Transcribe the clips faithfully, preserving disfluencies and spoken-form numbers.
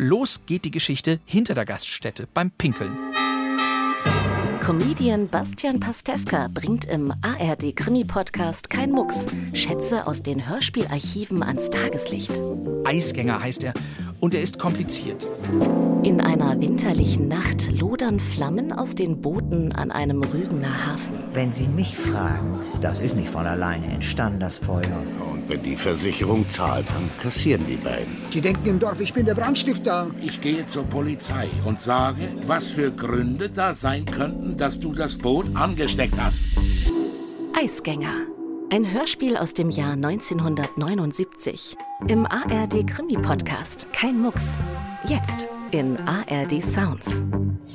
los geht die Geschichte hinter der Gaststätte beim Pinkeln. Comedian Bastian Pastewka bringt im A R D-Krimi-Podcast Kein Mucks Schätze aus den Hörspielarchiven ans Tageslicht. Eisgänger heißt er und er ist kompliziert. In einer winterlichen Nacht lodern Flammen aus den Booten an einem Rügener Hafen. Wenn Sie mich fragen, das ist nicht von alleine entstanden, das Feuer. Und wenn die Versicherung zahlt, dann kassieren die beiden. Die denken im Dorf, ich bin der Brandstifter. Ich gehe zur Polizei und sage, was für Gründe da sein könnten, dass du das Boot angesteckt hast. Eisgänger. Ein Hörspiel aus dem Jahr neunzehnhundertneunundsiebzig. Im A R D-Krimi-Podcast Kein Mucks. Jetzt in A R D Sounds.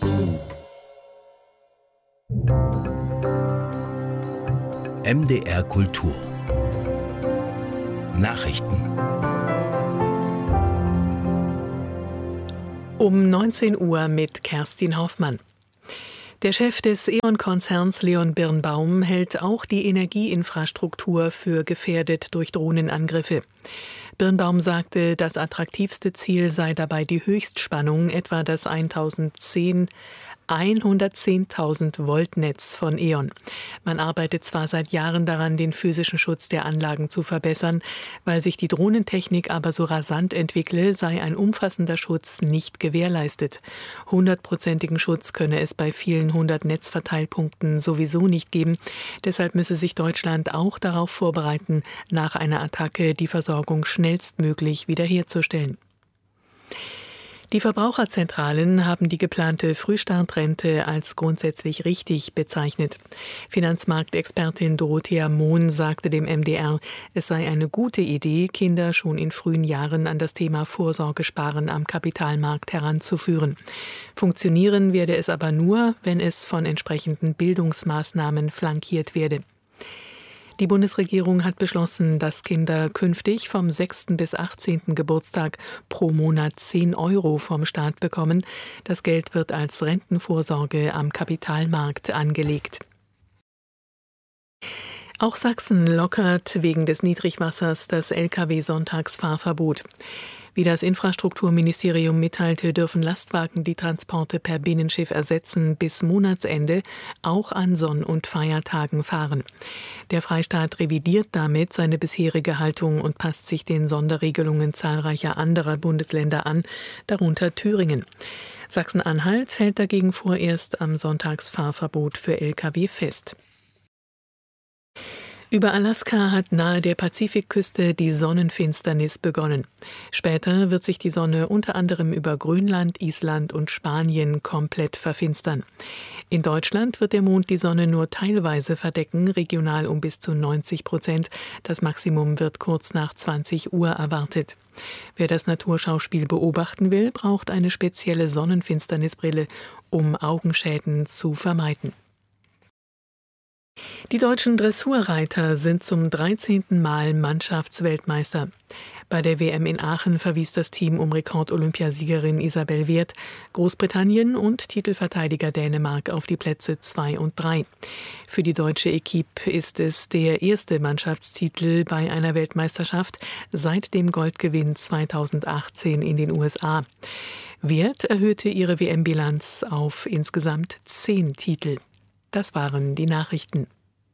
M D R Kultur. Nachrichten. Um neunzehn Uhr mit Kerstin Hoffmann. Der Chef des E.ON-Konzerns Leon Birnbaum hält auch die Energieinfrastruktur für gefährdet durch Drohnenangriffe. Birnbaum sagte, das attraktivste Ziel sei dabei die Höchstspannung, etwa das hundertzehntausend Volt Netz von E.ON. Man arbeitet zwar seit Jahren daran, den physischen Schutz der Anlagen zu verbessern, weil sich die Drohnentechnik aber so rasant entwickle, sei ein umfassender Schutz nicht gewährleistet. Hundertprozentigen Schutz könne es bei vielen hundert Netzverteilpunkten sowieso nicht geben. Deshalb müsse sich Deutschland auch darauf vorbereiten, nach einer Attacke die Versorgung schnellstmöglich wiederherzustellen. Die Verbraucherzentralen haben die geplante Frühstartrente als grundsätzlich richtig bezeichnet. Finanzmarktexpertin Dorothea Mohn sagte dem M D R, es sei eine gute Idee, Kinder schon in frühen Jahren an das Thema Vorsorgesparen am Kapitalmarkt heranzuführen. Funktionieren werde es aber nur, wenn es von entsprechenden Bildungsmaßnahmen flankiert werde. Die Bundesregierung hat beschlossen, dass Kinder künftig vom sechsten bis achtzehnten Geburtstag pro Monat zehn Euro vom Staat bekommen. Das Geld wird als Rentenvorsorge am Kapitalmarkt angelegt. Auch Sachsen lockert wegen des Niedrigwassers das L K W-Sonntagsfahrverbot. Wie das Infrastrukturministerium mitteilte, dürfen Lastwagen die Transporte per Binnenschiff ersetzen, bis Monatsende auch an Sonn- und Feiertagen fahren. Der Freistaat revidiert damit seine bisherige Haltung und passt sich den Sonderregelungen zahlreicher anderer Bundesländer an, darunter Thüringen. Sachsen-Anhalt hält dagegen vorerst am Sonntagsfahrverbot für L K W fest. Über Alaska hat nahe der Pazifikküste die Sonnenfinsternis begonnen. Später wird sich die Sonne unter anderem über Grönland, Island und Spanien komplett verfinstern. In Deutschland wird der Mond die Sonne nur teilweise verdecken, regional um bis zu neunzig Prozent. Das Maximum wird kurz nach zwanzig Uhr erwartet. Wer das Naturschauspiel beobachten will, braucht eine spezielle Sonnenfinsternisbrille, um Augenschäden zu vermeiden. Die deutschen Dressurreiter sind zum dreizehnten Mal Mannschaftsweltmeister. Bei der W M in Aachen verwies das Team um Rekord-Olympiasiegerin Isabel Wehrd Großbritannien und Titelverteidiger Dänemark auf die Plätze zwei und drei. Für die deutsche Equipe ist es der erste Mannschaftstitel bei einer Weltmeisterschaft seit dem Goldgewinn zweitausendachtzehn in den U S A. Wehrd erhöhte ihre W M-Bilanz auf insgesamt zehn Titel. Das waren die Nachrichten.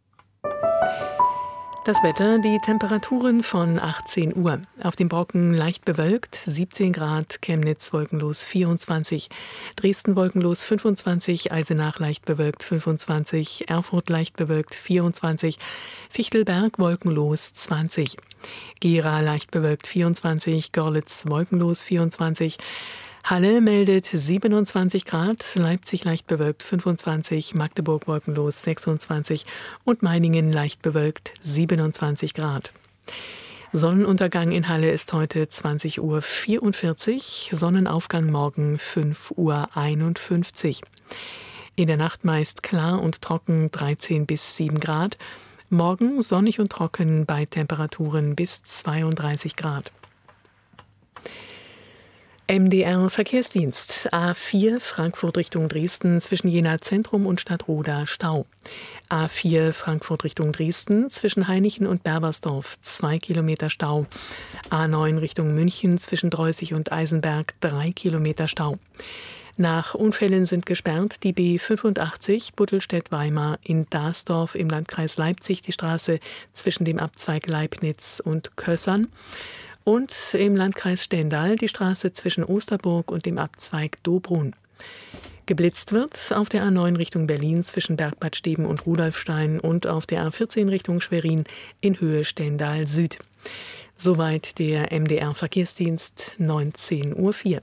Das Wetter, die Temperaturen von achtzehn Uhr. Auf dem Brocken leicht bewölkt, siebzehn Grad, Chemnitz wolkenlos vierundzwanzig, Dresden wolkenlos fünfundzwanzig, Eisenach leicht bewölkt fünfundzwanzig, Erfurt leicht bewölkt vierundzwanzig, Fichtelberg wolkenlos zwanzig, Gera leicht bewölkt vierundzwanzig, Görlitz wolkenlos vierundzwanzig, Halle meldet siebenundzwanzig Grad, Leipzig leicht bewölkt fünfundzwanzig, Magdeburg wolkenlos sechsundzwanzig und Meiningen leicht bewölkt siebenundzwanzig Grad. Sonnenuntergang in Halle ist heute zwanzig Uhr vierundvierzig, Sonnenaufgang morgen fünf Uhr einundfünfzig. In der Nacht meist klar und trocken dreizehn bis sieben Grad, morgen sonnig und trocken bei Temperaturen bis zweiunddreißig Grad. M D R Verkehrsdienst. A vier Frankfurt Richtung Dresden zwischen Jena Zentrum und Stadtroda Stau. A vier Frankfurt Richtung Dresden zwischen Hainichen und Berbersdorf zwei Kilometer Stau. A neun Richtung München zwischen Dreußig und Eisenberg drei Kilometer Stau. Nach Unfällen sind gesperrt die B fünfundachtzig Buttelstedt-Weimar in Dasdorf im Landkreis Leipzig, die Straße zwischen dem Abzweig Leibnitz und Kössern. Und im Landkreis Stendal die Straße zwischen Osterburg und dem Abzweig Dobrun. Geblitzt wird auf der A neun Richtung Berlin zwischen Bergbad Steben und Rudolfstein und auf der A vierzehn Richtung Schwerin in Höhe Stendal Süd. Soweit der M D R Verkehrsdienst, neunzehn Uhr vier.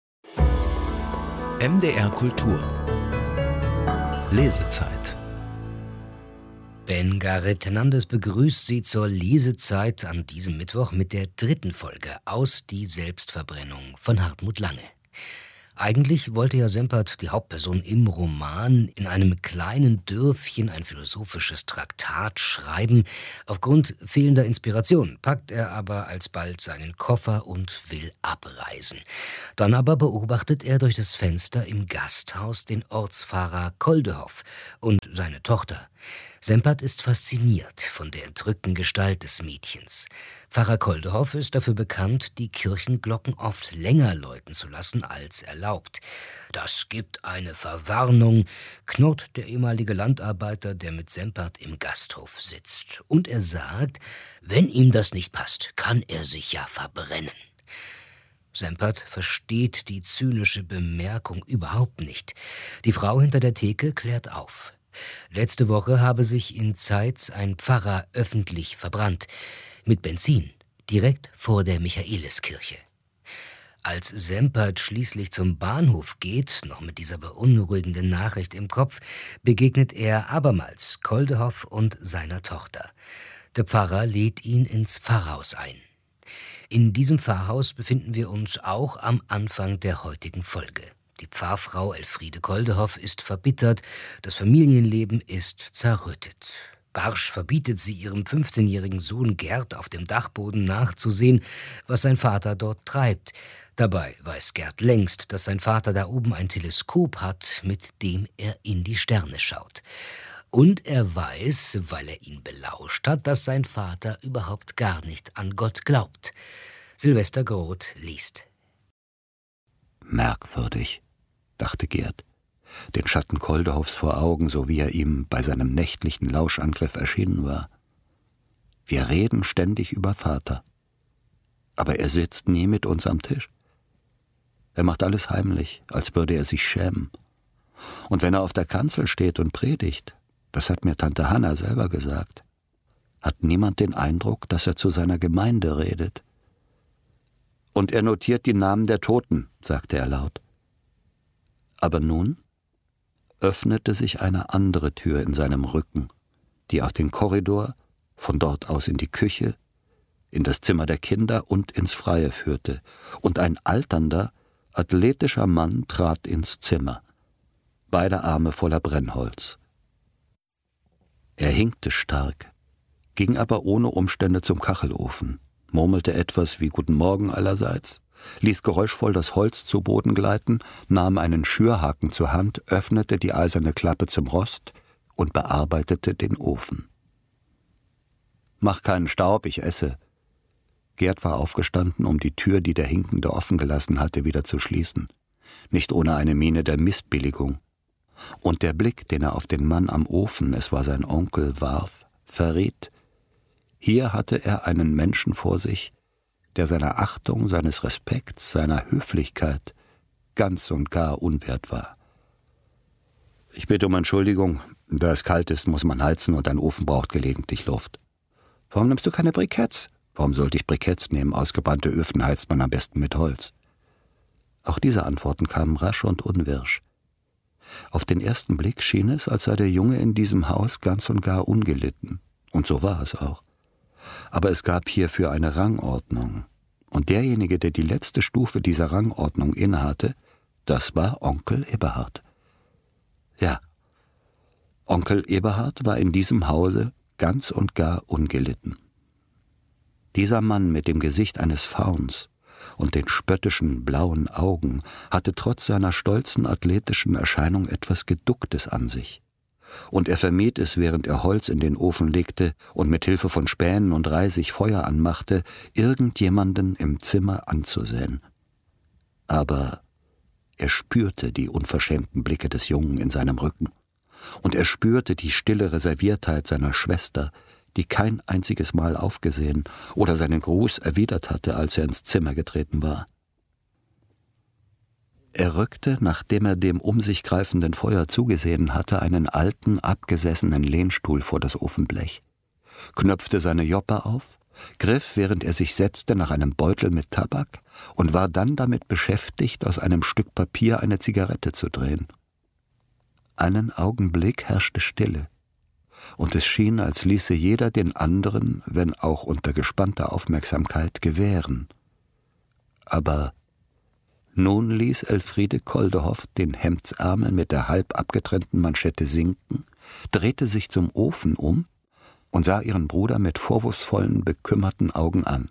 M D R Kultur. Lesezeit. Ben Gareth Hernandez begrüßt Sie zur Lesezeit an diesem Mittwoch mit der dritten Folge aus Die Selbstverbrennung von Hartmut Lange. Eigentlich wollte ja Sempert, die Hauptperson im Roman, in einem kleinen Dörfchen ein philosophisches Traktat schreiben. Aufgrund fehlender Inspiration packt er aber alsbald seinen Koffer und will abreisen. Dann aber beobachtet er durch das Fenster im Gasthaus den Ortsfahrer Koldehoff und seine Tochter. Sempert ist fasziniert von der entrückten Gestalt des Mädchens. Pfarrer Koldehoff ist dafür bekannt, die Kirchenglocken oft länger läuten zu lassen als erlaubt. Das gibt eine Verwarnung, knurrt der ehemalige Landarbeiter, der mit Sempert im Gasthof sitzt. Und er sagt, wenn ihm das nicht passt, kann er sich ja verbrennen. Sempert versteht die zynische Bemerkung überhaupt nicht. Die Frau hinter der Theke klärt auf. Letzte Woche habe sich in Zeitz ein Pfarrer öffentlich verbrannt. Mit Benzin, direkt vor der Michaeliskirche. Als Sempert schließlich zum Bahnhof geht, noch mit dieser beunruhigenden Nachricht im Kopf, begegnet er abermals Koldehoff und seiner Tochter. Der Pfarrer lädt ihn ins Pfarrhaus ein. In diesem Pfarrhaus befinden wir uns auch am Anfang der heutigen Folge. Die Pfarrfrau Elfriede Koldehoff ist verbittert, das Familienleben ist zerrüttet. Barsch verbietet sie ihrem fünfzehnjährigen Sohn Gerd auf dem Dachboden nachzusehen, was sein Vater dort treibt. Dabei weiß Gerd längst, dass sein Vater da oben ein Teleskop hat, mit dem er in die Sterne schaut. Und er weiß, weil er ihn belauscht hat, dass sein Vater überhaupt gar nicht an Gott glaubt. Silvester Groth liest. Merkwürdig, dachte Gerd, den Schatten Koldehoffs vor Augen, so wie er ihm bei seinem nächtlichen Lauschangriff erschienen war. Wir reden ständig über Vater, aber er sitzt nie mit uns am Tisch. Er macht alles heimlich, als würde er sich schämen. Und wenn er auf der Kanzel steht und predigt, das hat mir Tante Hanna selber gesagt, hat niemand den Eindruck, dass er zu seiner Gemeinde redet. Und er notiert die Namen der Toten, sagte er laut. Aber nun öffnete sich eine andere Tür in seinem Rücken, die auf den Korridor, von dort aus in die Küche, in das Zimmer der Kinder und ins Freie führte, und ein alternder, athletischer Mann trat ins Zimmer, beide Arme voller Brennholz. Er hinkte stark, ging aber ohne Umstände zum Kachelofen, murmelte etwas wie »Guten Morgen« allerseits, ließ geräuschvoll das Holz zu Boden gleiten, nahm einen Schürhaken zur Hand, öffnete die eiserne Klappe zum Rost und bearbeitete den Ofen. »Mach keinen Staub, ich esse.« Gerd war aufgestanden, um die Tür, die der Hinkende offen gelassen hatte, wieder zu schließen, nicht ohne eine Miene der Missbilligung. Und der Blick, den er auf den Mann am Ofen, es war sein Onkel, warf, verriet, hier hatte er einen Menschen vor sich, der seiner Achtung, seines Respekts, seiner Höflichkeit ganz und gar unwert war. »Ich bitte um Entschuldigung, da es kalt ist, muss man heizen und ein Ofen braucht gelegentlich Luft.« »Warum nimmst du keine Briketts?« »Warum sollte ich Briketts nehmen? Ausgebrannte Öfen heizt man am besten mit Holz.« Auch diese Antworten kamen rasch und unwirsch. Auf den ersten Blick schien es, als sei der Junge in diesem Haus ganz und gar ungelitten. Und so war es auch. Aber es gab hierfür eine Rangordnung. Und derjenige, der die letzte Stufe dieser Rangordnung innehatte, das war Onkel Eberhard. Ja, Onkel Eberhard war in diesem Hause ganz und gar ungelitten. Dieser Mann mit dem Gesicht eines Fauns und den spöttischen blauen Augen hatte trotz seiner stolzen athletischen Erscheinung etwas Geducktes an sich. Und er vermied es, während er Holz in den Ofen legte und mit Hilfe von Spänen und Reisig Feuer anmachte, irgendjemanden im Zimmer anzusehen. Aber er spürte die unverschämten Blicke des Jungen in seinem Rücken. Und er spürte die stille Reserviertheit seiner Schwester, die kein einziges Mal aufgesehen oder seinen Gruß erwidert hatte, als er ins Zimmer getreten war. Er rückte, nachdem er dem um sich greifenden Feuer zugesehen hatte, einen alten, abgesessenen Lehnstuhl vor das Ofenblech, knöpfte seine Joppe auf, griff, während er sich setzte, nach einem Beutel mit Tabak und war dann damit beschäftigt, aus einem Stück Papier eine Zigarette zu drehen. Einen Augenblick herrschte Stille, und es schien, als ließe jeder den anderen, wenn auch unter gespannter Aufmerksamkeit, gewähren. Aber nun ließ Elfriede Koldehoff den Hemdsärmel mit der halb abgetrennten Manschette sinken, drehte sich zum Ofen um und sah ihren Bruder mit vorwurfsvollen, bekümmerten Augen an.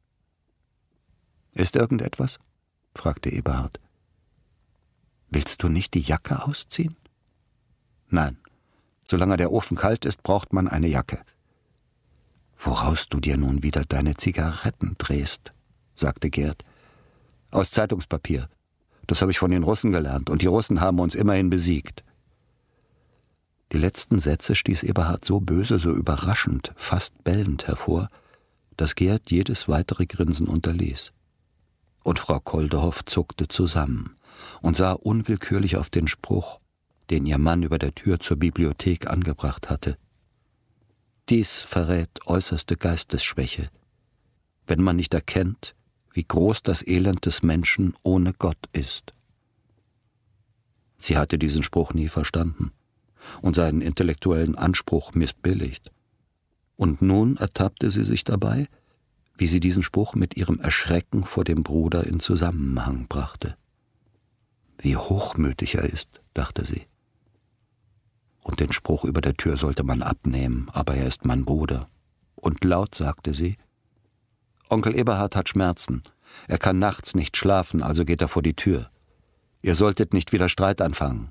»Ist irgendetwas?« fragte Eberhard. »Willst du nicht die Jacke ausziehen?« »Nein. Solange der Ofen kalt ist, braucht man eine Jacke.« »Woraus du dir nun wieder deine Zigaretten drehst«, sagte Gerd. »Aus Zeitungspapier. Das habe ich von den Russen gelernt, und die Russen haben uns immerhin besiegt.« Die letzten Sätze stieß Eberhard so böse, so überraschend, fast bellend hervor, dass Gerd jedes weitere Grinsen unterließ. Und Frau Koldehoff zuckte zusammen und sah unwillkürlich auf den Spruch, den ihr Mann über der Tür zur Bibliothek angebracht hatte. Dies verrät äußerste Geistesschwäche, wenn man nicht erkennt, wie groß das Elend des Menschen ohne Gott ist. Sie hatte diesen Spruch nie verstanden und seinen intellektuellen Anspruch missbilligt. Und nun ertappte sie sich dabei, wie sie diesen Spruch mit ihrem Erschrecken vor dem Bruder in Zusammenhang brachte. Wie hochmütig er ist, dachte sie. Und den Spruch über der Tür sollte man abnehmen, aber er ist mein Bruder. Und laut sagte sie, »Onkel Eberhard hat Schmerzen. Er kann nachts nicht schlafen, also geht er vor die Tür. Ihr solltet nicht wieder Streit anfangen.«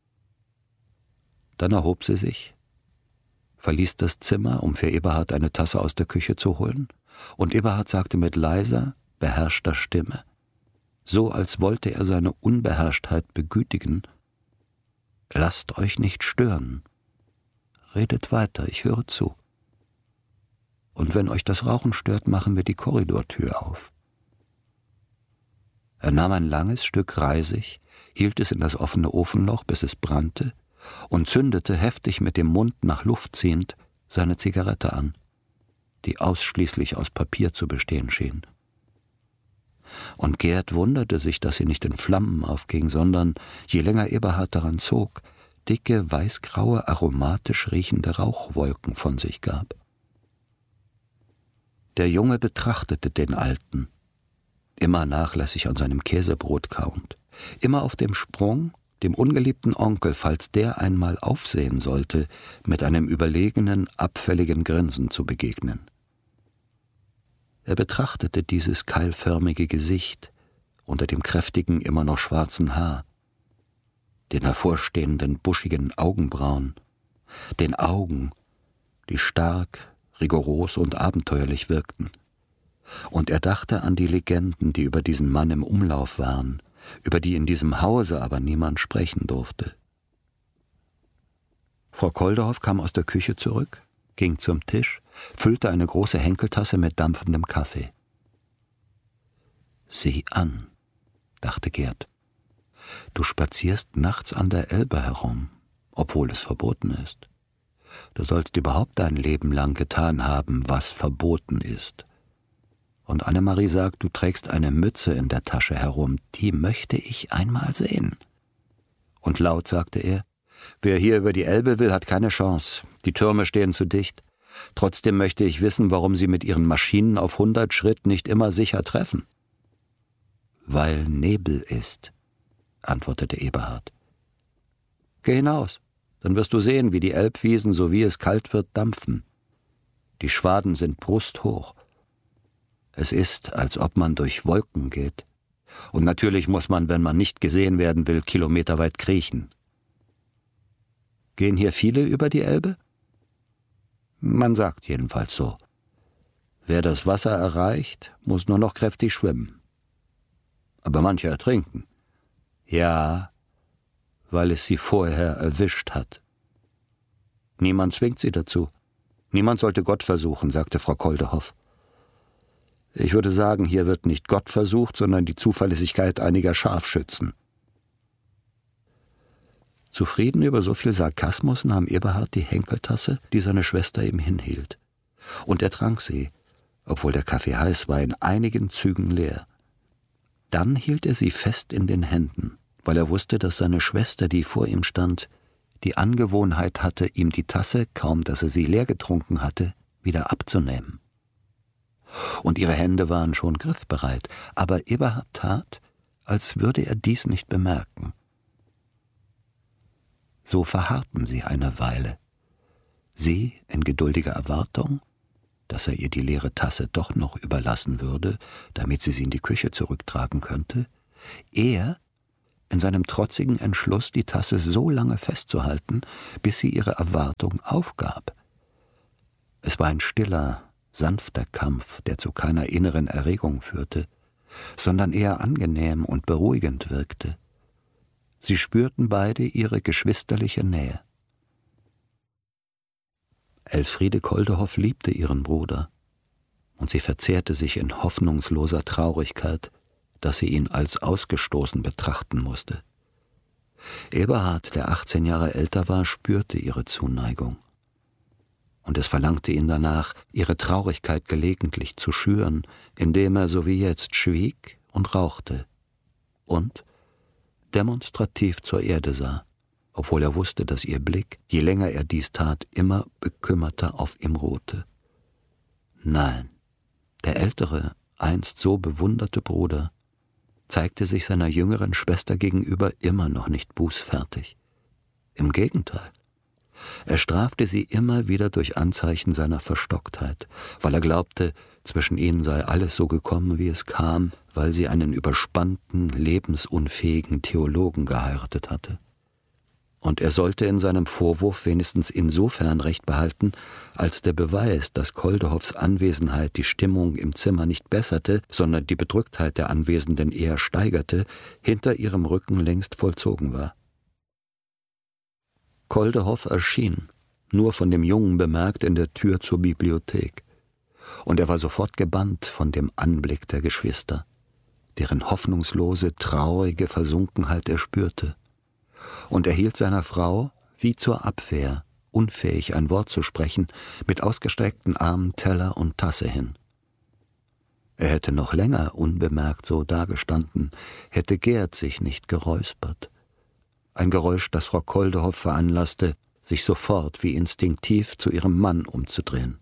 Dann erhob sie sich, verließ das Zimmer, um für Eberhard eine Tasse aus der Küche zu holen, und Eberhard sagte mit leiser, beherrschter Stimme, so als wollte er seine Unbeherrschtheit begütigen, »Lasst euch nicht stören. Redet weiter, ich höre zu. Und wenn euch das Rauchen stört, machen wir die Korridortür auf.« Er nahm ein langes Stück Reisig, hielt es in das offene Ofenloch, bis es brannte, und zündete, heftig mit dem Mund nach Luft ziehend, seine Zigarette an, die ausschließlich aus Papier zu bestehen schien. Und Gerd wunderte sich, dass sie nicht in Flammen aufging, sondern, je länger Eberhard daran zog, dicke, weißgraue, aromatisch riechende Rauchwolken von sich gab. Der Junge betrachtete den Alten, immer nachlässig an seinem Käsebrot kauend, immer auf dem Sprung, dem ungeliebten Onkel, falls der einmal aufsehen sollte, mit einem überlegenen, abfälligen Grinsen zu begegnen. Er betrachtete dieses keilförmige Gesicht unter dem kräftigen, immer noch schwarzen Haar, den hervorstehenden, buschigen Augenbrauen, den Augen, die stark, rigoros und abenteuerlich wirkten. Und er dachte an die Legenden, die über diesen Mann im Umlauf waren, über die in diesem Hause aber niemand sprechen durfte. Frau Koldehoff kam aus der Küche zurück, ging zum Tisch, füllte eine große Henkeltasse mit dampfendem Kaffee. »Sieh an«, dachte Gerd, »du spazierst nachts an der Elbe herum, obwohl es verboten ist. Du sollst überhaupt dein Leben lang getan haben, was verboten ist. Und Annemarie sagt, du trägst eine Mütze in der Tasche herum, die möchte ich einmal sehen.« Und laut sagte er, »Wer hier über die Elbe will, hat keine Chance. Die Türme stehen zu dicht. Trotzdem möchte ich wissen, warum sie mit ihren Maschinen auf hundert Schritt nicht immer sicher treffen.« »Weil Nebel ist«, antwortete Eberhard. »Geh hinaus, dann wirst du sehen, wie die Elbwiesen, so wie es kalt wird, dampfen. Die Schwaden sind brusthoch. Es ist, als ob man durch Wolken geht. Und natürlich muss man, wenn man nicht gesehen werden will, kilometerweit kriechen. Gehen hier viele über die Elbe? Man sagt jedenfalls so. Wer das Wasser erreicht, muss nur noch kräftig schwimmen. Aber manche ertrinken. Ja, weil es sie vorher erwischt hat. Niemand zwingt sie dazu. Niemand sollte Gott versuchen, sagte Frau Koldehoff. Ich würde sagen, hier wird nicht Gott versucht, sondern die Zuverlässigkeit einiger Scharfschützen. Zufrieden über so viel Sarkasmus nahm Eberhard die Henkeltasse, die seine Schwester ihm hinhielt. Und er trank sie, obwohl der Kaffee heiß war, in einigen Zügen leer. Dann hielt er sie fest in den Händen, weil er wusste, dass seine Schwester, die vor ihm stand, die Angewohnheit hatte, ihm die Tasse, kaum dass er sie leer getrunken hatte, wieder abzunehmen. Und ihre Hände waren schon griffbereit, aber Eberhard tat, als würde er dies nicht bemerken. So verharrten sie eine Weile, sie in geduldiger Erwartung, dass er ihr die leere Tasse doch noch überlassen würde, damit sie sie in die Küche zurücktragen könnte, er in seinem trotzigen Entschluss, die Tasse so lange festzuhalten, bis sie ihre Erwartung aufgab. Es war ein stiller, sanfter Kampf, der zu keiner inneren Erregung führte, sondern eher angenehm und beruhigend wirkte. Sie spürten beide ihre geschwisterliche Nähe. Elfriede Koldehoff liebte ihren Bruder, und sie verzehrte sich in hoffnungsloser Traurigkeit, dass sie ihn als ausgestoßen betrachten musste. Eberhard, der achtzehn Jahre älter war, spürte ihre Zuneigung. Und es verlangte ihn danach, ihre Traurigkeit gelegentlich zu schüren, indem er so wie jetzt schwieg und rauchte und demonstrativ zur Erde sah, obwohl er wusste, dass ihr Blick, je länger er dies tat, immer bekümmerter auf ihm ruhte. Nein, der ältere, einst so bewunderte Bruder zeigte sich seiner jüngeren Schwester gegenüber immer noch nicht bußfertig. Im Gegenteil. Er strafte sie immer wieder durch Anzeichen seiner Verstocktheit, weil er glaubte, zwischen ihnen sei alles so gekommen, wie es kam, weil sie einen überspannten, lebensunfähigen Theologen geheiratet hatte. Und er sollte in seinem Vorwurf wenigstens insofern recht behalten, als der Beweis, dass Koldehoffs Anwesenheit die Stimmung im Zimmer nicht besserte, sondern die Bedrücktheit der Anwesenden eher steigerte, hinter ihrem Rücken längst vollzogen war. Koldehoff erschien, nur von dem Jungen bemerkt, in der Tür zur Bibliothek. Und er war sofort gebannt von dem Anblick der Geschwister, deren hoffnungslose, traurige Versunkenheit er spürte. Und er hielt seiner Frau, wie zur Abwehr, unfähig ein Wort zu sprechen, mit ausgestreckten Armen Teller und Tasse hin. Er hätte noch länger unbemerkt so dagestanden, hätte Gerd sich nicht geräuspert. Ein Geräusch, das Frau Koldehoff veranlasste, sich sofort wie instinktiv zu ihrem Mann umzudrehen.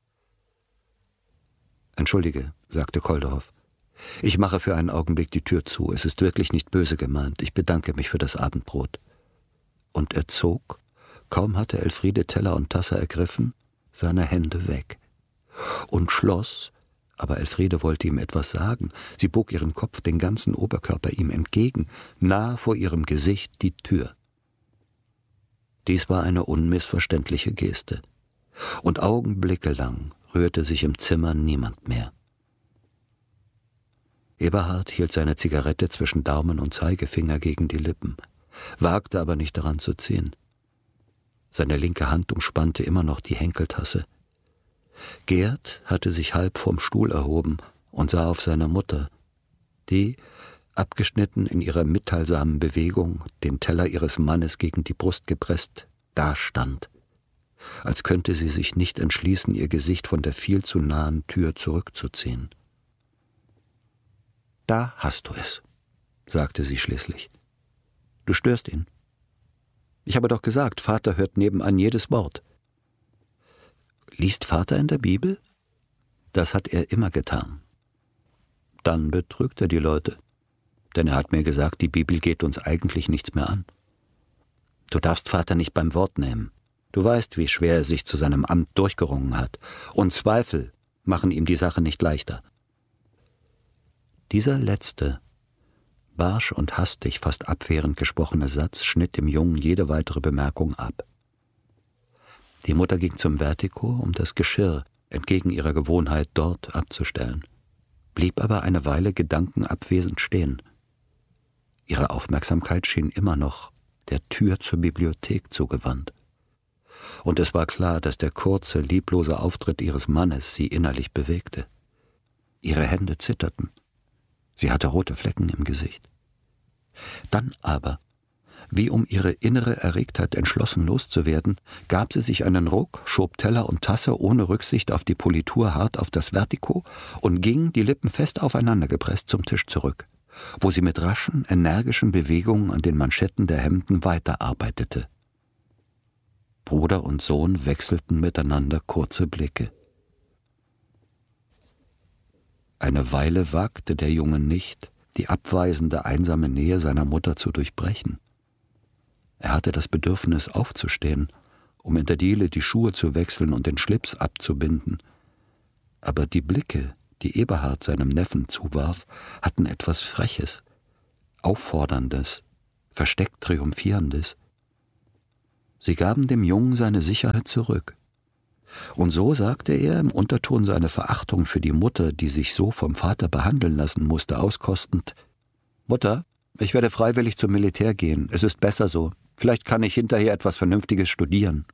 »Entschuldige«, sagte Koldehoff, »ich mache für einen Augenblick die Tür zu. Es ist wirklich nicht böse gemeint. Ich bedanke mich für das Abendbrot.« Und er zog, kaum hatte Elfriede Teller und Tasse ergriffen, seine Hände weg und schloss, aber Elfriede wollte ihm etwas sagen. Sie bog ihren Kopf, den ganzen Oberkörper ihm entgegen, nahe vor ihrem Gesicht die Tür. Dies war eine unmissverständliche Geste, und augenblickelang rührte sich im Zimmer niemand mehr. Eberhard hielt seine Zigarette zwischen Daumen und Zeigefinger gegen die Lippen, wagte aber nicht daran zu ziehen. Seine linke Hand umspannte immer noch die Henkeltasse. Gerd hatte sich halb vom Stuhl erhoben und sah auf seine Mutter, die, abgeschnitten in ihrer mitteilsamen Bewegung, den Teller ihres Mannes gegen die Brust gepresst, dastand, als könnte sie sich nicht entschließen, ihr Gesicht von der viel zu nahen Tür zurückzuziehen. »Da hast du es«, sagte sie schließlich. »Du störst ihn. Ich habe doch gesagt, Vater hört nebenan jedes Wort.« »Liest Vater in der Bibel?« »Das hat er immer getan.« »Dann betrügt er die Leute, denn er hat mir gesagt, die Bibel geht uns eigentlich nichts mehr an.« »Du darfst Vater nicht beim Wort nehmen. Du weißt, wie schwer er sich zu seinem Amt durchgerungen hat, und Zweifel machen ihm die Sache nicht leichter. Dieser letzte, barsch und hastig, fast abwehrend gesprochene Satz schnitt dem Jungen jede weitere Bemerkung ab. Die Mutter ging zum Vertigo, um das Geschirr entgegen ihrer Gewohnheit dort abzustellen, blieb aber eine Weile gedankenabwesend stehen. Ihre Aufmerksamkeit schien immer noch der Tür zur Bibliothek zugewandt. Und es war klar, dass der kurze, lieblose Auftritt ihres Mannes sie innerlich bewegte. Ihre Hände zitterten. Sie hatte rote Flecken im Gesicht. Dann aber, wie um ihre innere Erregtheit entschlossen loszuwerden, gab sie sich einen Ruck, schob Teller und Tasse ohne Rücksicht auf die Politur hart auf das Vertigo und ging, die Lippen fest aufeinandergepresst, zum Tisch zurück, wo sie mit raschen, energischen Bewegungen an den Manschetten der Hemden weiterarbeitete. Bruder und Sohn wechselten miteinander kurze Blicke. Eine Weile wagte der Junge nicht, die abweisende, einsame Nähe seiner Mutter zu durchbrechen. Er hatte das Bedürfnis, aufzustehen, um in der Diele die Schuhe zu wechseln und den Schlips abzubinden. Aber die Blicke, die Eberhard seinem Neffen zuwarf, hatten etwas Freches, Aufforderndes, versteckt Triumphierendes. Sie gaben dem Jungen seine Sicherheit zurück. Und so sagte er im Unterton seine Verachtung für die Mutter, die sich so vom Vater behandeln lassen musste, auskostend: »Mutter, ich werde freiwillig zum Militär gehen. Es ist besser so. Vielleicht kann ich hinterher etwas Vernünftiges studieren.«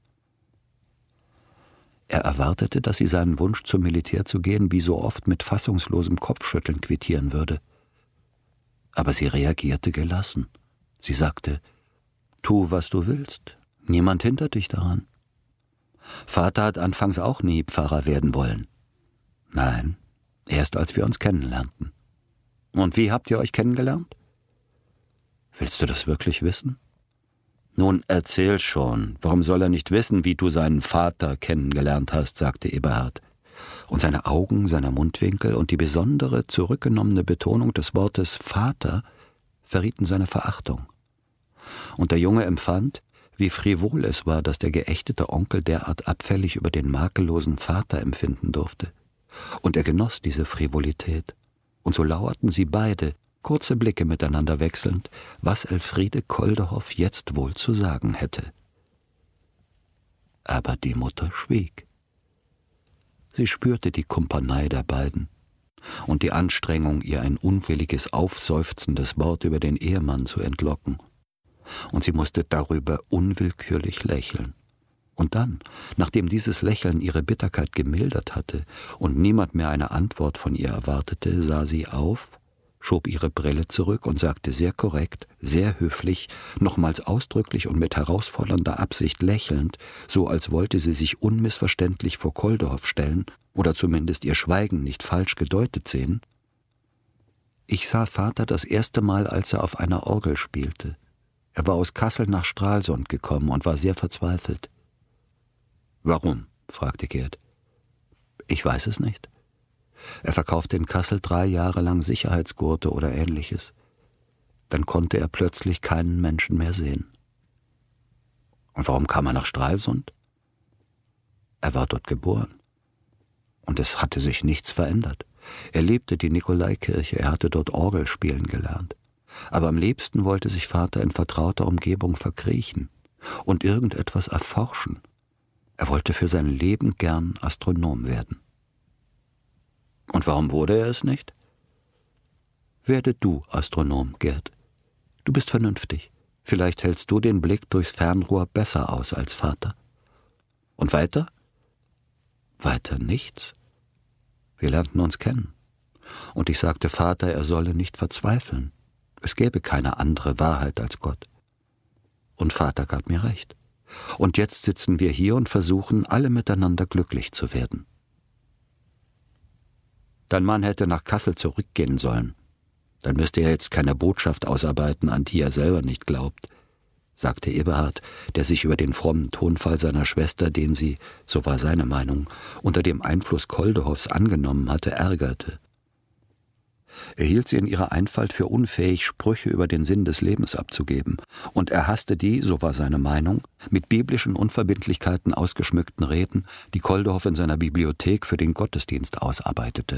Er erwartete, dass sie seinen Wunsch, zum Militär zu gehen, wie so oft mit fassungslosem Kopfschütteln quittieren würde. Aber sie reagierte gelassen. Sie sagte: »Tu, was du willst. Niemand hindert dich daran. Vater hat anfangs auch nie Pfarrer werden wollen.« »Nein, erst als wir uns kennenlernten.« »Und wie habt ihr euch kennengelernt?« »Willst du das wirklich wissen?« »Nun, erzähl schon. Warum soll er nicht wissen, wie du seinen Vater kennengelernt hast?« sagte Eberhard. Und seine Augen, seine Mundwinkel und die besondere, zurückgenommene Betonung des Wortes Vater verrieten seine Verachtung. Und der Junge empfand, wie frivol es war, dass der geächtete Onkel derart abfällig über den makellosen Vater empfinden durfte. Und er genoss diese Frivolität. Und so lauerten sie beide, kurze Blicke miteinander wechselnd, was Elfriede Koldehoff jetzt wohl zu sagen hätte. Aber die Mutter schwieg. Sie spürte die Kumpanei der beiden und die Anstrengung, ihr ein unwilliges, aufseufzendes Wort über den Ehemann zu entlocken. Und sie musste darüber unwillkürlich lächeln. Und dann, nachdem dieses Lächeln ihre Bitterkeit gemildert hatte und niemand mehr eine Antwort von ihr erwartete, sah sie auf, schob ihre Brille zurück und sagte sehr korrekt, sehr höflich, nochmals ausdrücklich und mit herausfordernder Absicht lächelnd, so als wollte sie sich unmissverständlich vor Koldehoff stellen oder zumindest ihr Schweigen nicht falsch gedeutet sehen: »Ich sah Vater das erste Mal, als er auf einer Orgel spielte. Er war aus Kassel nach Stralsund gekommen und war sehr verzweifelt.« »Warum?« fragte Gerd. »Ich weiß es nicht. Er verkaufte in Kassel drei Jahre lang Sicherheitsgurte oder Ähnliches. Dann konnte er plötzlich keinen Menschen mehr sehen.« »Und warum kam er nach Stralsund?« »Er war dort geboren. Und es hatte sich nichts verändert. Er liebte die Nikolaikirche, er hatte dort Orgel spielen gelernt. Aber am liebsten wollte sich Vater in vertrauter Umgebung verkriechen und irgendetwas erforschen. Er wollte für sein Leben gern Astronom werden.« »Und warum wurde er es nicht?« »Werde du Astronom, Gerd. Du bist vernünftig. Vielleicht hältst du den Blick durchs Fernrohr besser aus als Vater.« »Und weiter?« »Weiter nichts. Wir lernten uns kennen. Und ich sagte Vater, er solle nicht verzweifeln. Es gäbe keine andere Wahrheit als Gott. Und Vater gab mir recht. Und jetzt sitzen wir hier und versuchen, alle miteinander glücklich zu werden.« »Dein Mann hätte nach Kassel zurückgehen sollen. Dann müsste er jetzt keine Botschaft ausarbeiten, an die er selber nicht glaubt«, sagte Eberhard, der sich über den frommen Tonfall seiner Schwester, den sie, so war seine Meinung, unter dem Einfluss Koldehoffs angenommen hatte, ärgerte. Er hielt sie in ihrer Einfalt für unfähig, Sprüche über den Sinn des Lebens abzugeben, und er hasste die, so war seine Meinung, mit biblischen Unverbindlichkeiten ausgeschmückten Reden, die Koldehoff in seiner Bibliothek für den Gottesdienst ausarbeitete.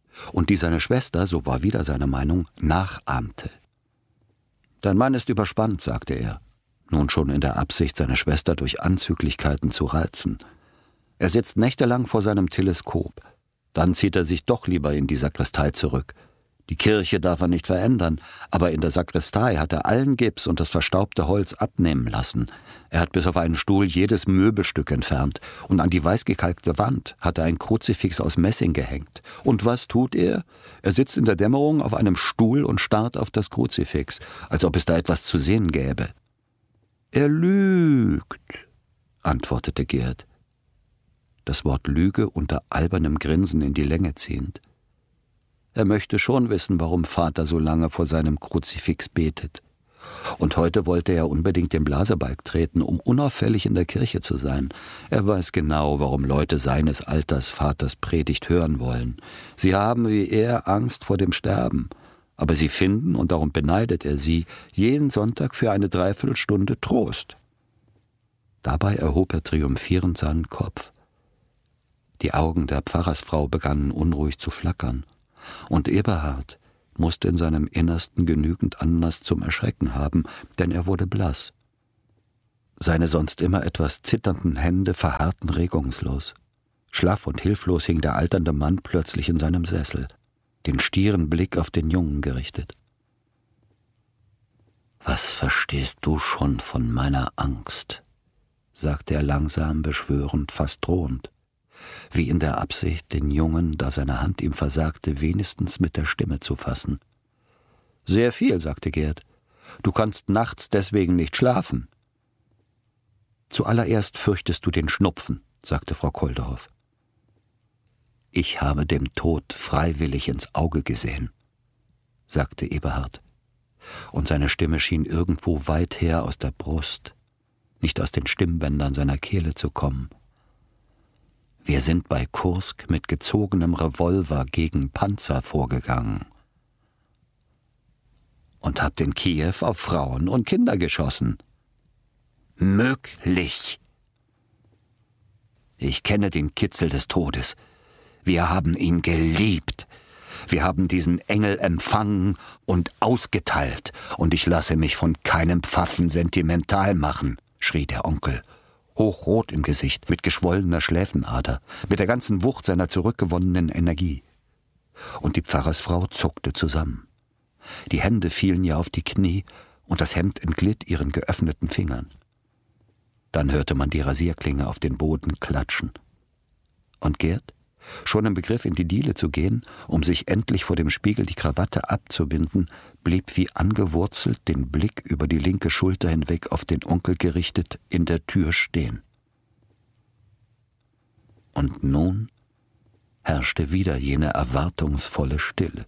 und die seine Schwester, so war wieder seine Meinung, nachahmte. »Dein Mann ist überspannt«, sagte er, nun schon in der Absicht, seine Schwester durch Anzüglichkeiten zu reizen. Er sitzt nächtelang vor seinem Teleskop. Dann zieht er sich doch lieber in die Sakristei zurück. Die Kirche darf er nicht verändern, aber in der Sakristei hat er allen Gips und das verstaubte Holz abnehmen lassen. Er hat bis auf einen Stuhl jedes Möbelstück entfernt und an die weißgekalkte Wand hat er ein Kruzifix aus Messing gehängt. Und was tut er? Er sitzt in der Dämmerung auf einem Stuhl und starrt auf das Kruzifix, als ob es da etwas zu sehen gäbe. »Er lügt«, antwortete Gerd. Das Wort Lüge unter albernem Grinsen in die Länge ziehend. Er möchte schon wissen, warum Vater so lange vor seinem Kruzifix betet. Und heute wollte er unbedingt den Blasebalg treten, um unauffällig in der Kirche zu sein. Er weiß genau, warum Leute seines Alters Vaters Predigt hören wollen. Sie haben wie er Angst vor dem Sterben. Aber sie finden, und darum beneidet er sie, jeden Sonntag für eine Dreiviertelstunde Trost. Dabei erhob er triumphierend seinen Kopf. Die Augen der Pfarrersfrau begannen unruhig zu flackern. Und Eberhard musste in seinem Innersten genügend Anlass zum Erschrecken haben, denn er wurde blass. Seine sonst immer etwas zitternden Hände verharrten regungslos. Schlaff und hilflos hing der alternde Mann plötzlich in seinem Sessel, den stieren Blick auf den Jungen gerichtet. »Was verstehst du schon von meiner Angst?« sagte er langsam, beschwörend, fast drohend, wie in der Absicht, den Jungen, da seine Hand ihm versagte, wenigstens mit der Stimme zu fassen. »Sehr viel«, sagte Gerd. »Du kannst nachts deswegen nicht schlafen.« »Zuallererst fürchtest du den Schnupfen«, sagte Frau Kolderhoff. »Ich habe dem Tod freiwillig ins Auge gesehen«, sagte Eberhard. Und seine Stimme schien irgendwo weit her aus der Brust, nicht aus den Stimmbändern seiner Kehle zu kommen. Wir sind bei Kursk mit gezogenem Revolver gegen Panzer vorgegangen und habt in Kiew auf Frauen und Kinder geschossen. Möglich. Ich kenne den Kitzel des Todes. Wir haben ihn geliebt. Wir haben diesen Engel empfangen und ausgeteilt, und ich lasse mich von keinem Pfaffen sentimental machen«, schrie der Onkel, hochrot im Gesicht, mit geschwollener Schläfenader, mit der ganzen Wucht seiner zurückgewonnenen Energie. Und die Pfarrersfrau zuckte zusammen. Die Hände fielen ihr auf die Knie, und das Hemd entglitt ihren geöffneten Fingern. Dann hörte man die Rasierklinge auf den Boden klatschen. Und Gerd, schon im Begriff, in die Diele zu gehen, um sich endlich vor dem Spiegel die Krawatte abzubinden, blieb wie angewurzelt, den Blick über die linke Schulter hinweg auf den Onkel gerichtet, in der Tür stehen. Und nun herrschte wieder jene erwartungsvolle Stille.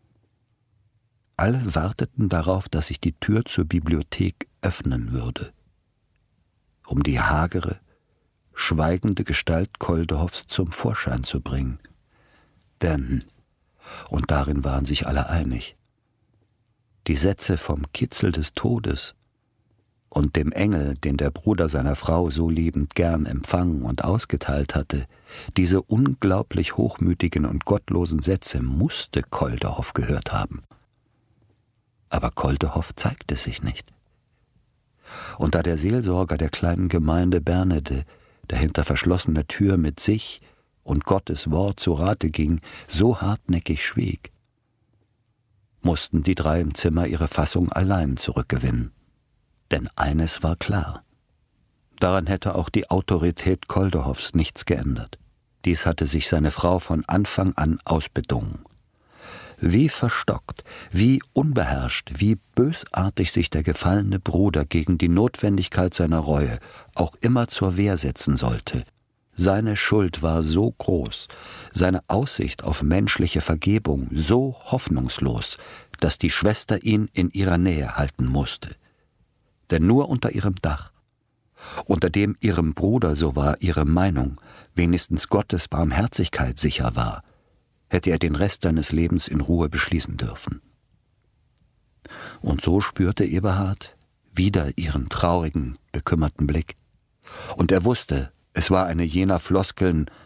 Alle warteten darauf, dass sich die Tür zur Bibliothek öffnen würde, um die hagere, schweigende Gestalt Kolderhoffs zum Vorschein zu bringen. Denn, und darin waren sich alle einig, die Sätze vom Kitzel des Todes und dem Engel, den der Bruder seiner Frau so liebend gern empfangen und ausgeteilt hatte, diese unglaublich hochmütigen und gottlosen Sätze musste Kolderhoff gehört haben. Aber Kolderhoff zeigte sich nicht. Und da der Seelsorger der kleinen Gemeinde Bernede, der hinter verschlossener Tür mit sich und Gottes Wort zu Rate ging, so hartnäckig schwieg, mussten die drei im Zimmer ihre Fassung allein zurückgewinnen. Denn eines war klar: Daran hätte auch die Autorität Kolderhoffs nichts geändert. Dies hatte sich seine Frau von Anfang an ausbedungen. Wie verstockt, wie unbeherrscht, wie bösartig sich der gefallene Bruder gegen die Notwendigkeit seiner Reue auch immer zur Wehr setzen sollte. Seine Schuld war so groß, seine Aussicht auf menschliche Vergebung so hoffnungslos, dass die Schwester ihn in ihrer Nähe halten musste. Denn nur unter ihrem Dach, unter dem ihrem Bruder, so war ihre Meinung, wenigstens Gottes Barmherzigkeit sicher war, hätte er den Rest seines Lebens in Ruhe beschließen dürfen. Und so spürte Eberhard wieder ihren traurigen, bekümmerten Blick. Und er wusste, es war eine jener Floskeln,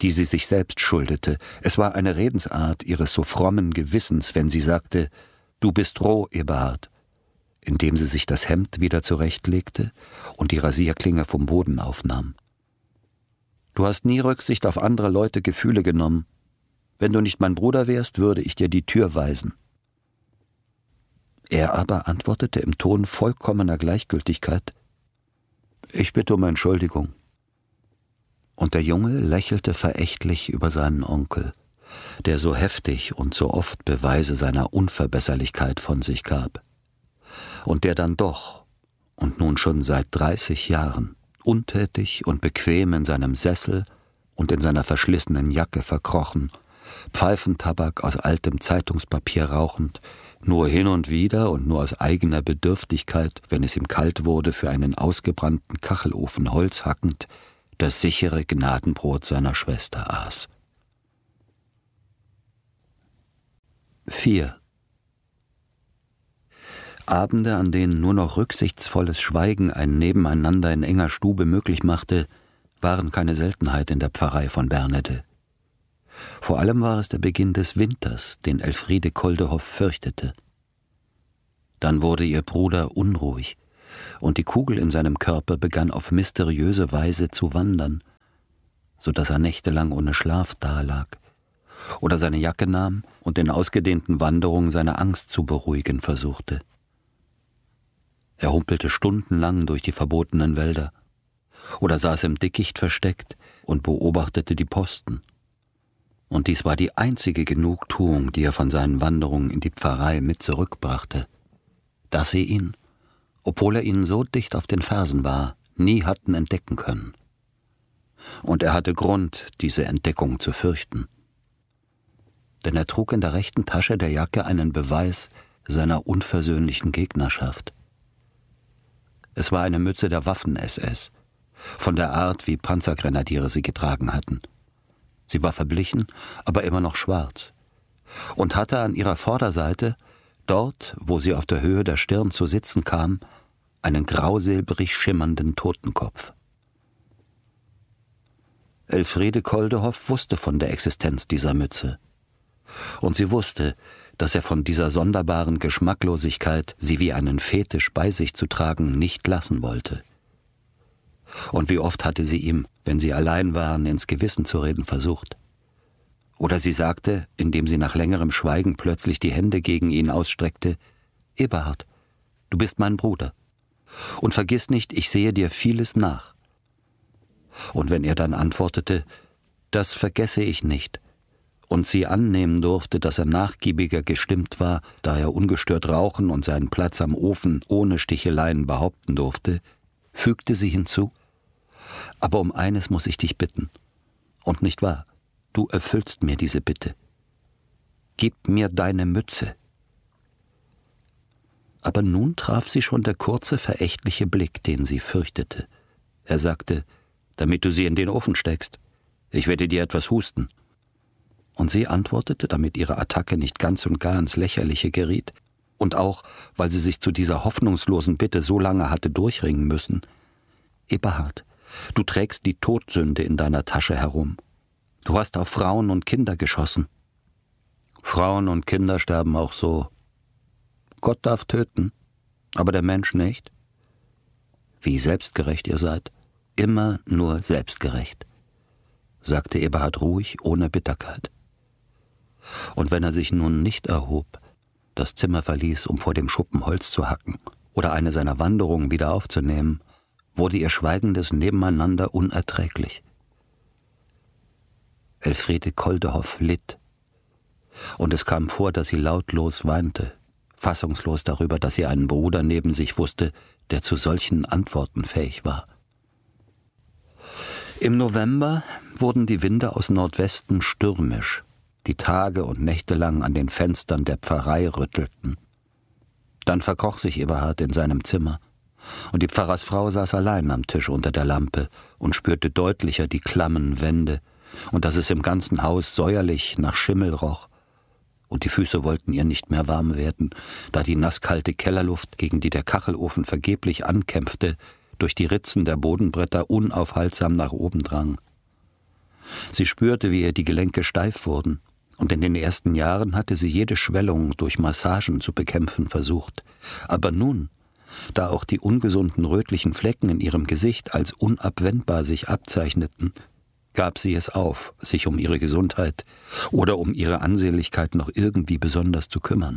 die sie sich selbst schuldete. Es war eine Redensart ihres so frommen Gewissens, wenn sie sagte, »Du bist roh, Eberhard«, indem sie sich das Hemd wieder zurechtlegte und die Rasierklinge vom Boden aufnahm. »Du hast nie Rücksicht auf andere Leute Gefühle genommen. Wenn du nicht mein Bruder wärst, würde ich dir die Tür weisen.« Er aber antwortete im Ton vollkommener Gleichgültigkeit, »Ich bitte um Entschuldigung.« Und der Junge lächelte verächtlich über seinen Onkel, der so heftig und so oft Beweise seiner Unverbesserlichkeit von sich gab. Und der dann doch, und nun schon seit dreißig Jahren, untätig und bequem in seinem Sessel und in seiner verschlissenen Jacke verkrochen, Pfeifentabak aus altem Zeitungspapier rauchend, nur hin und wieder und nur aus eigener Bedürftigkeit, wenn es ihm kalt wurde, für einen ausgebrannten Kachelofen Holz hackend, das sichere Gnadenbrot seiner Schwester aß. vier. Abende, an denen nur noch rücksichtsvolles Schweigen ein Nebeneinander in enger Stube möglich machte, waren keine Seltenheit in der Pfarrei von Bernede. Vor allem war es der Beginn des Winters, den Elfriede Koldehoff fürchtete. Dann wurde ihr Bruder unruhig, und die Kugel in seinem Körper begann auf mysteriöse Weise zu wandern, so dass er nächtelang ohne Schlaf dalag, oder seine Jacke nahm und in ausgedehnten Wanderungen seine Angst zu beruhigen versuchte. Er humpelte stundenlang durch die verbotenen Wälder oder saß im Dickicht versteckt und beobachtete die Posten. Und dies war die einzige Genugtuung, die er von seinen Wanderungen in die Pfarrei mit zurückbrachte, dass sie ihn, obwohl er ihnen so dicht auf den Fersen war, nie hatten entdecken können. Und er hatte Grund, diese Entdeckung zu fürchten. Denn er trug in der rechten Tasche der Jacke einen Beweis seiner unversöhnlichen Gegnerschaft. Es war eine Mütze der Waffen-S S, von der Art, wie Panzergrenadiere sie getragen hatten. Sie war verblichen, aber immer noch schwarz, und hatte an ihrer Vorderseite, dort, wo sie auf der Höhe der Stirn zu sitzen kam, einen grausilbrig schimmernden Totenkopf. Elfriede Koldehoff wusste von der Existenz dieser Mütze. Und sie wusste, dass er von dieser sonderbaren Geschmacklosigkeit, sie wie einen Fetisch bei sich zu tragen, nicht lassen wollte. Und wie oft hatte sie ihm, wenn sie allein waren, ins Gewissen zu reden versucht. Oder sie sagte, indem sie nach längerem Schweigen plötzlich die Hände gegen ihn ausstreckte, »Eberhard, du bist mein Bruder. Und vergiss nicht, ich sehe dir vieles nach.« Und wenn er dann antwortete, »Das vergesse ich nicht«, und sie annehmen durfte, dass er nachgiebiger gestimmt war, da er ungestört rauchen und seinen Platz am Ofen ohne Sticheleien behaupten durfte, fügte sie hinzu, »Aber um eines muss ich dich bitten. Und nicht wahr, du erfüllst mir diese Bitte. Gib mir deine Mütze.« Aber nun traf sie schon der kurze, verächtliche Blick, den sie fürchtete. Er sagte, »Damit du sie in den Ofen steckst. Ich werde dir etwas husten.« Und sie antwortete, damit ihre Attacke nicht ganz und gar ins Lächerliche geriet, und auch, weil sie sich zu dieser hoffnungslosen Bitte so lange hatte durchringen müssen, »Eberhard, du trägst die Todsünde in deiner Tasche herum. Du hast auf Frauen und Kinder geschossen.« »Frauen und Kinder sterben auch so. Gott darf töten, aber der Mensch nicht.« »Wie selbstgerecht ihr seid. Immer nur selbstgerecht«, sagte Eberhard ruhig, ohne Bitterkeit. Und wenn er sich nun nicht erhob, das Zimmer verließ, um vor dem Schuppen Holz zu hacken oder eine seiner Wanderungen wieder aufzunehmen, wurde ihr schweigendes Nebeneinander unerträglich. Elfriede Koldehoff litt, und es kam vor, dass sie lautlos weinte, fassungslos darüber, dass sie einen Bruder neben sich wusste, der zu solchen Antworten fähig war. Im November wurden die Winde aus Nordwesten stürmisch, die Tage und Nächte lang an den Fenstern der Pfarrei rüttelten. Dann verkroch sich Eberhard in seinem Zimmer, und die Pfarrersfrau saß allein am Tisch unter der Lampe und spürte deutlicher die klammen Wände und dass es im ganzen Haus säuerlich nach Schimmel roch, und die Füße wollten ihr nicht mehr warm werden, da die nasskalte Kellerluft, gegen die der Kachelofen vergeblich ankämpfte, durch die Ritzen der Bodenbretter unaufhaltsam nach oben drang. Sie spürte, wie ihr die Gelenke steif wurden, und in den ersten Jahren hatte sie jede Schwellung durch Massagen zu bekämpfen versucht. Aber nun, da auch die ungesunden rötlichen Flecken in ihrem Gesicht als unabwendbar sich abzeichneten, gab sie es auf, sich um ihre Gesundheit oder um ihre Ansehnlichkeit noch irgendwie besonders zu kümmern.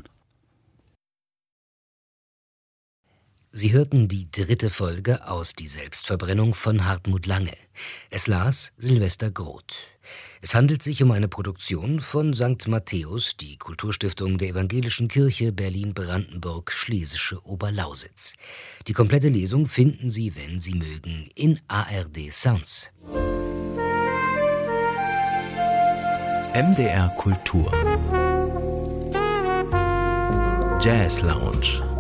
Sie hörten die dritte Folge aus Die Selbstverbrennung von Hartmut Lange. Es las Silvester Groth. Es handelt sich um eine Produktion von Sankt Matthäus, die Kulturstiftung der Evangelischen Kirche Berlin-Brandenburg-Schlesische Oberlausitz. Die komplette Lesung finden Sie, wenn Sie mögen, in A R D Sounds. M D R Kultur Jazz Lounge.